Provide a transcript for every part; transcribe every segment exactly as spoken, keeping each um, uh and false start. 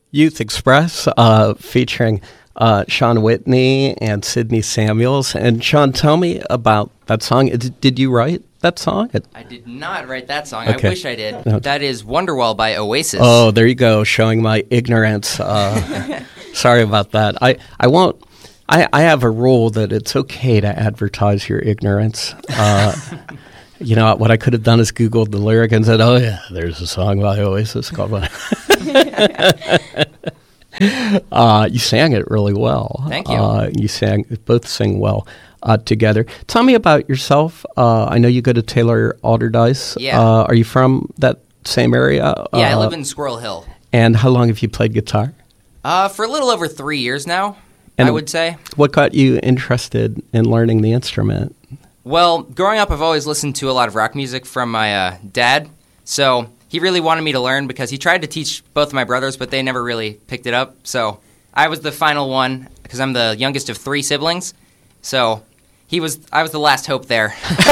Youth Express, uh, featuring uh, Sean Whitney and Sydney Samuels. And Sean, tell me about that song. Did, did you write that song? It, I did not write that song. Okay. I wish I did. No. That is Wonderwall by Oasis. Oh, there you go, showing my ignorance. Uh, sorry about that. I, I won't. I, I have a rule that it's okay to advertise your ignorance. Uh, you know, what I could have done is Googled the lyric and said, oh, yeah, there's a song by Oasis called uh, you sang it really well. Thank you. Uh, you sang, both sing well uh, together. Tell me about yourself. Uh, I know you go to Taylor Alderdice. Yeah. Uh, are you from that same area? Yeah, I Uh, live in Squirrel Hill. And how long have you played guitar? Uh, for a little over three years now, And I would say. What got you interested in learning the instrument? Well, growing up, I've always listened to a lot of rock music from my uh, dad. So he really wanted me to learn because he tried to teach both of my brothers, but they never really picked it up. So I was the final one because I'm the youngest of three siblings. So he was, I was the last hope there.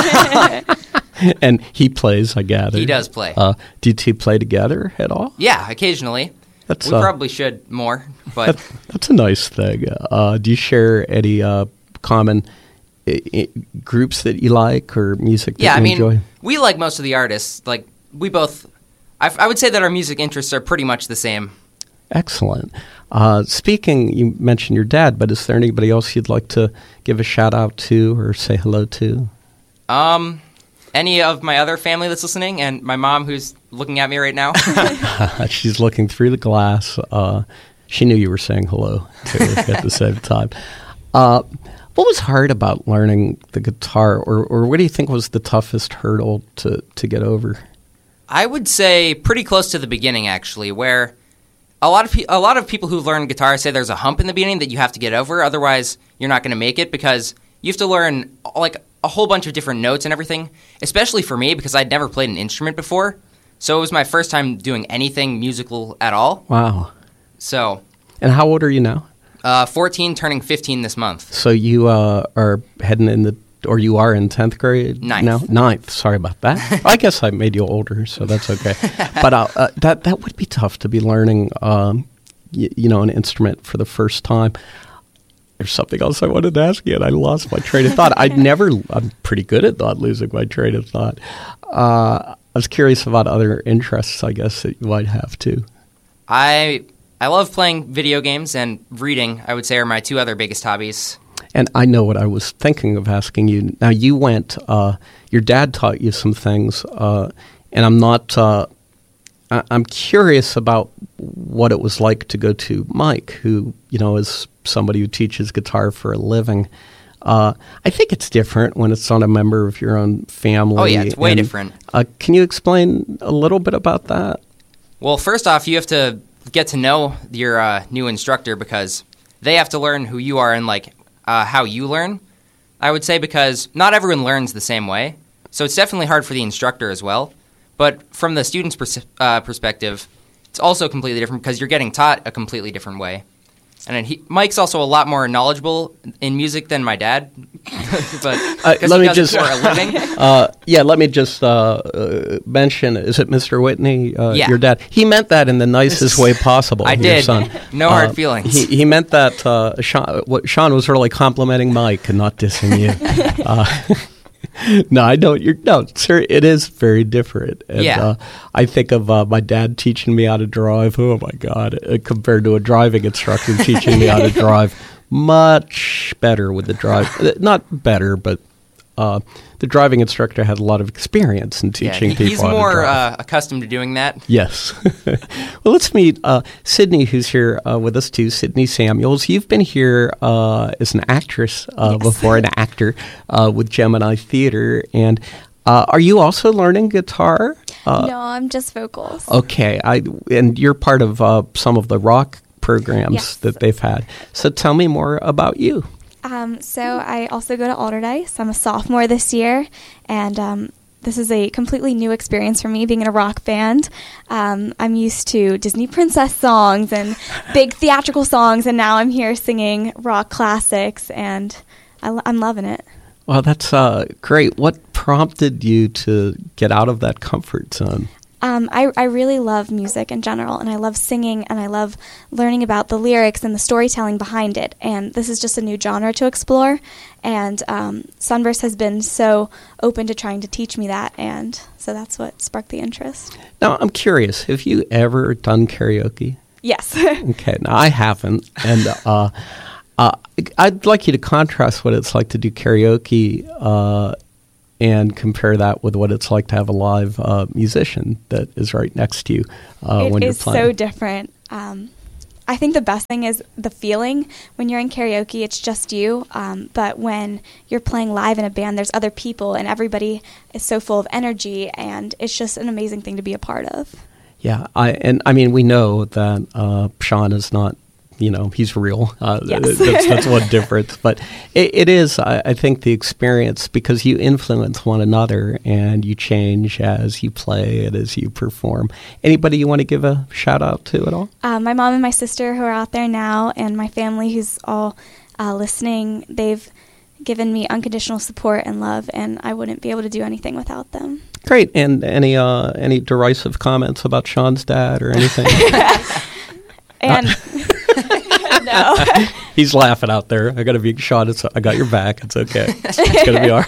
And he plays, I gather. He does play. Uh, do you two play together at all? Yeah, occasionally. That's, we uh, probably should more, but That, that's a nice thing. Uh, do you share any uh, common I- I- groups that you like or music that yeah, you I mean, enjoy? we like most of the artists. Like we both, I, I would say that our music interests are pretty much the same. Excellent. Uh, speaking, you mentioned your dad, but is there anybody else you'd like to give a shout out to or say hello to? Um, any of my other family that's listening, and my mom who's looking at me right now. She's looking through the glass. Uh, she knew you were saying hello to at the same time. Uh, what was hard about learning the guitar, or, or what do you think was the toughest hurdle to, to get over? I would say pretty close to the beginning, actually, where a lot of pe- a lot of people who learn guitar say there's a hump in the beginning that you have to get over. Otherwise, you're not going to make it because you have to learn like a whole bunch of different notes and everything. Especially for me because I'd never played an instrument before, so it was my first time doing anything musical at all. Wow. So, And how old are you now? uh, fourteen, turning fifteen this month. So you uh, are heading in the, or you are in tenth grade Ninth. now? Ninth. Sorry about that. I guess I made you older, so that's okay. But uh, uh, that that would be tough to be learning, um, y- you know, an instrument for the first time. There's something else I wanted to ask you, and I lost my train of thought. I'd never. I'm pretty good at not losing my train of thought. Uh, I was curious about other interests, I guess, that you might have too. I I love playing video games and reading, I would say, are my two other biggest hobbies. And I know what I was thinking of asking you. Now, you went, uh, your dad taught you some things, uh, and I'm not, uh, I- I'm curious about what it was like to go to Mike, who, you know, is somebody who teaches guitar for a living. Uh, I think it's different when it's on a member of your own family. Oh, yeah, it's way and, different. Uh, can you explain a little bit about that? Well, first off, you have to get to know your uh, new instructor because they have to learn who you are and like uh, how you learn, I would say, because not everyone learns the same way. So it's definitely hard for the instructor as well. But from the student's pers- uh, perspective, it's also completely different because you're getting taught a completely different way. And then he, Mike's also a lot more knowledgeable in music than my dad, but Uh, because let he me does just- it for a living. Uh, yeah, let me just uh, uh, mention, is it Mister Whitney, uh, Yeah. your dad? He meant that in the nicest way possible. I your did. son. No hard Uh, feelings. He, he meant that uh, Sean, what, Sean was really complimenting Mike and not dissing you. uh, no, I don't. You're, no, sir, it is very different. And, Yeah. uh, I think of uh, my dad teaching me how to drive. Oh, my God. Uh, compared to a driving instructor teaching me how to drive. Much better with the drive. Uh, Not better, but uh, the driving instructor had a lot of experience in Yeah, teaching he- people he's how to more drive. uh, accustomed to doing that. Yes. Well, let's meet uh, Sydney, who's here uh, with us too. Sydney Samuels. You've been here uh, as an actress uh, Yes. before, an actor uh, with Gemini Theater. And uh, are you also learning guitar? Uh, no, I'm just vocals. Okay. I and you're part of uh, some of the rock programs Yes. that they've had. So tell me more about you. Um, so I also go to Alderdice. I'm a sophomore this year, and um, this is a completely new experience for me, being in a rock band. Um, I'm used to Disney princess songs and big theatrical songs, and now I'm here singing rock classics, and I lo- I'm loving it. Well, that's uh, great. What prompted you to get out of that comfort zone? Um, I, I really love music in general, and I love singing, and I love learning about the lyrics and the storytelling behind it. And this is just a new genre to explore, and um, Sunburst has been so open to trying to teach me that, and so that's what sparked the interest. Now, I'm curious, have you ever done karaoke? Yes. Okay, now I haven't, and uh, uh, I'd like you to contrast what it's like to do karaoke uh, and compare that with what it's like to have a live uh, musician that is right next to you uh, when It you're is playing. so different. Um, I think the best thing is the feeling. When you're in karaoke, it's just you. Um, but when you're playing live in a band, there's other people, and everybody is so full of energy, and it's just an amazing thing to be a part of. Yeah, I and I mean we know that uh, Sean is not, you know, he's real. Uh, Yes. that's, that's one difference, but it, it is. I, I think the experience, because you influence one another and you change as you play and as you perform. Anybody you want to give a shout out to at all? Uh, my mom and my sister who are out there now, and my family who's all uh, listening, they've given me unconditional support and love, and I wouldn't be able to do anything without them. Great. And any uh, any derisive comments about Sean's dad or anything? And no. He's laughing out there. I got to be Sean. It's, I got your back. It's okay. It's gonna be all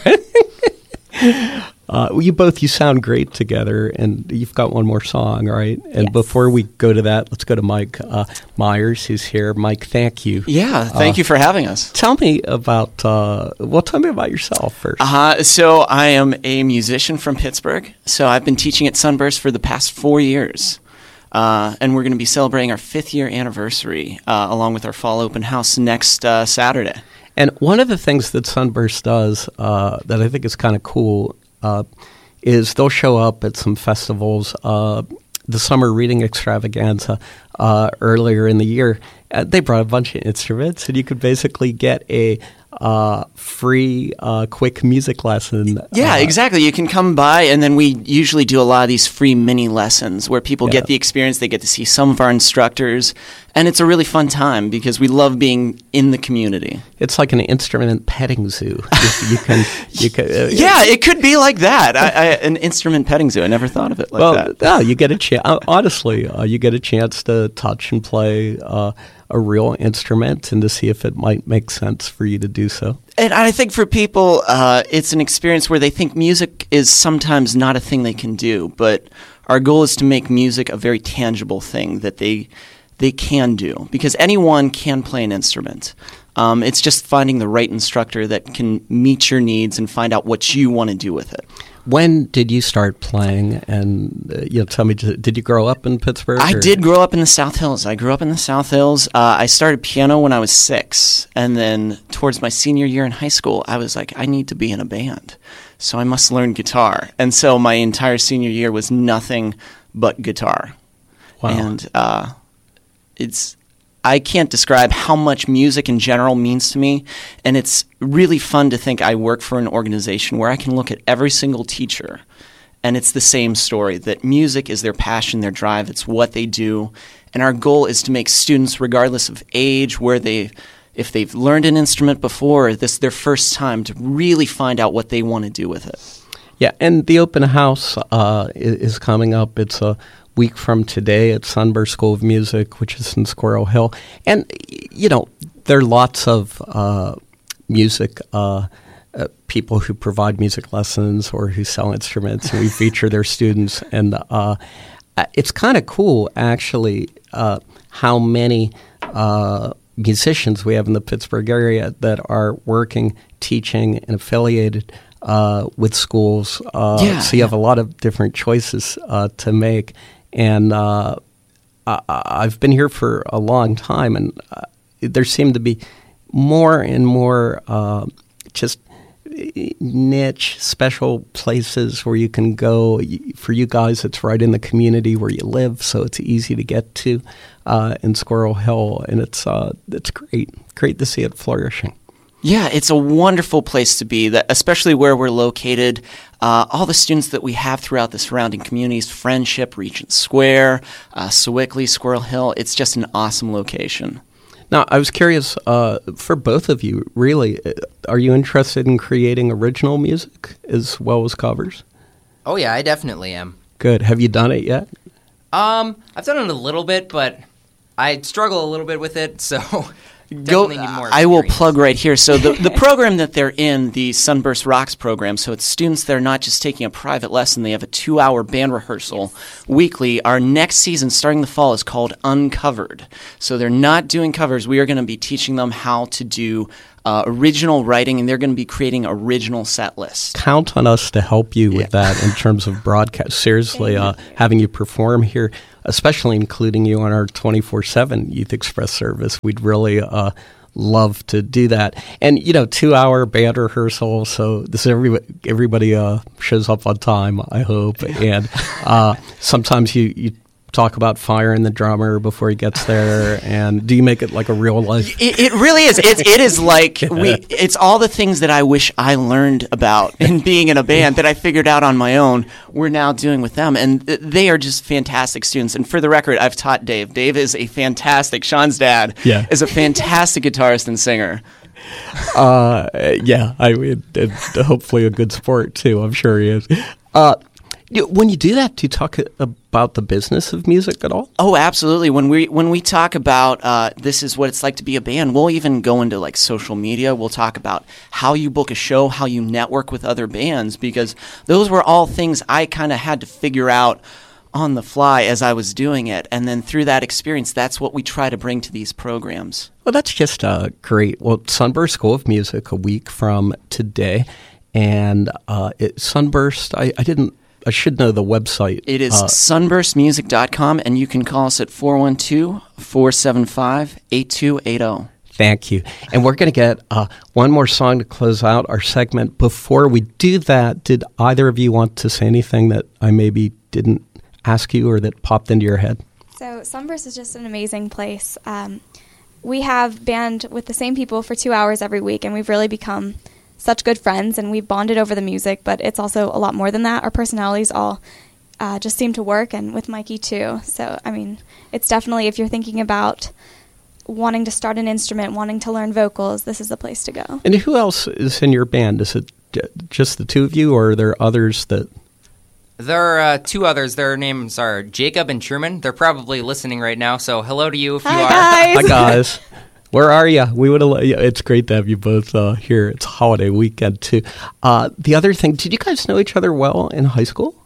right. Uh, well, you both, you sound great together, and you've got one more song, right? And Yes. before we go to that, let's go to Mike uh, Myers, who's here. Mike, thank you. Yeah, thank Uh, you for having us. Tell me about, uh, well, tell me about yourself first. Uh, so I am a musician from Pittsburgh. So I've been teaching at Sunburst for the past four years. Uh, and we're going to be celebrating our fifth year anniversary uh, along with our fall open house next uh, Saturday. And one of the things that Sunburst does uh, that I think is kind of cool uh, is they'll show up at some festivals. Uh, the Summer Reading Extravaganza uh, earlier in the year, uh, they brought a bunch of instruments, and you could basically get a uh, free, uh, quick music lesson. Yeah, uh, exactly. You can come by, and then we usually do a lot of these free mini lessons where people Yeah. get the experience. They get to see some of our instructors, and it's a really fun time because we love being in the community. It's like an instrument petting zoo. you, you can, you can. Uh, Yeah, it could be like that. I, I, an instrument petting zoo. I never thought of it like well, that. no, you get a chance. Honestly, uh, you get a chance to touch and play uh, a real instrument, and to see if it might make sense for you to do so. And I think for people, uh, it's an experience where they think music is sometimes not a thing they can do, but our goal is to make music a very tangible thing that they they can do, because anyone can play an instrument. Um, it's just finding the right instructor that can meet your needs and find out what you want to do with it. When did you start playing? And uh, you know, tell me, did you grow up in Pittsburgh? I or- did grow up in the South Hills. I grew up in the South Hills. Uh, I started piano when I was six, and then towards my senior year in high school, I was like, I need to be in a band, so I must learn guitar. And so my entire senior year was nothing but guitar. Wow. And uh, it's I can't describe how much music in general means to me, and it's really fun to think I work for an organization where I can look at every single teacher, and it's the same story, that music is their passion, their drive, it's what they do, and our goal is to make students, regardless of age, where they, if they've learned an instrument before, this is their first time, to really find out what they want to do with it. Yeah, and the open house uh, is, is coming up. It's a week from today at Sunburst School of Music, which is in Squirrel Hill. And, y- you know, there are lots of uh, music uh, uh, people who provide music lessons or who sell instruments, and we feature their students. And uh, uh, it's kind of cool, actually, uh, how many uh, musicians we have in the Pittsburgh area that are working, teaching, and affiliated uh, with schools. Uh, Yeah, so you have yeah. a lot of different choices uh, to make. And uh, I, I've been here for a long time, and uh, there seem to be more and more uh, just niche, special places where you can go. For you guys, it's right in the community where you live, so it's easy to get to uh, in Squirrel Hill, and it's uh, it's great, great to see it flourishing. Yeah, it's a wonderful place to be, that especially where we're located. Uh, all the students that we have throughout the surrounding communities, Friendship, Regent Square, uh, Sewickley, Squirrel Hill, it's just an awesome location. Now, I was curious, uh, for both of you, really, uh, are you interested in creating original music as well as covers? Oh yeah, I definitely am. good. Have you done it yet? Um, I've done it a little bit, but I struggle a little bit with it, so Go, definitely need more I will experience. plug right here. So the, the program that they're in, the Sunburst Rocks program, so it's students that are not just taking a private lesson, they have a two-hour band rehearsal weekly. Our next season, starting the fall, is called Uncovered. So they're not doing covers. We are going to be teaching them how to do uh, original writing, and they're going to be creating original set lists. Count on us to help you with Yeah. that in terms of broadcast. Seriously, uh, having you perform here, especially including you on our twenty-four seven Youth Express service, we'd really uh, love to do that. And, you know, two-hour band rehearsal, so this everybody, everybody uh, shows up on time, I hope. And uh, sometimes you, you talk about firing the drummer before he gets there. And do you make it like a real life? It, it really is. It, it is like we. It's all the things that I wish I learned about in being in a band that I figured out on my own. We're now doing with them, and th- they are just fantastic students. And for the record, I've taught Dave. Dave is a fantastic. Sean's dad Yeah. is a fantastic guitarist and singer. Uh, yeah, I mean, and hopefully a good sport too. I'm sure he is. Uh, you- when you do that, do you talk about the business of music at all? Oh, absolutely. When we when we talk about uh, this is what it's like to be a band, we'll even go into like social media. We'll talk about how you book a show, how you network with other bands, because those were all things I kind of had to figure out on the fly as I was doing it. And then through that experience, that's what we try to bring to these programs. Well, that's just uh, great. Well, Sunburst School of Music a week from today, and uh, it, Sunburst. I, I didn't. I should know the website. It is Uh, sunburst music dot com, and you can call us at four one two, four seven five, eight two eight zero. Thank you. And we're going to get uh, one more song to close out our segment. Before we do that, did either of you want to say anything that I maybe didn't ask you or that popped into your head? So Sunburst is just an amazing place. Um, we have band with the same people for two hours every week, and we've really become such good friends, and we've bonded over the music, but it's also a lot more than that. Our personalities all uh, just seem to work, and with Mikey too. So, I mean, it's definitely, if you're thinking about wanting to start an instrument, wanting to learn vocals, this is the place to go. And who else is in your band? Is it j- just the two of you, or are there others that... There are uh, two others. Their names are Jacob and Truman. They're probably listening right now, so hello to you if you Hi, are. guys. Hi, guys. Where are you? We would. It's great to have you both uh, here. It's a holiday weekend, too. Uh, the other thing, did you guys know each other well in high school?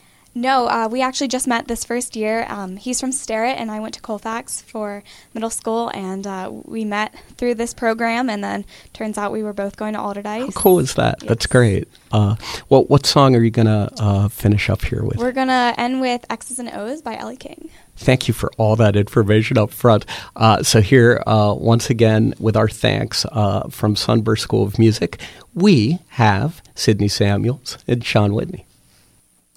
No, uh, we actually just met this first year. Um, he's from Sterrett, and I went to Colfax for middle school, and uh, we met through this program, and then turns out we were both going to Alderdice. How cool is that? Yes. That's great. Uh, well, what song are you going to uh, finish up here with? We're going to end with X's and O's by Ellie King. Thank you for all that information up front. Uh, so here, uh, once again, with our thanks uh, from Sunburst School of Music, we have Sydney Samuels and Sean Whitney.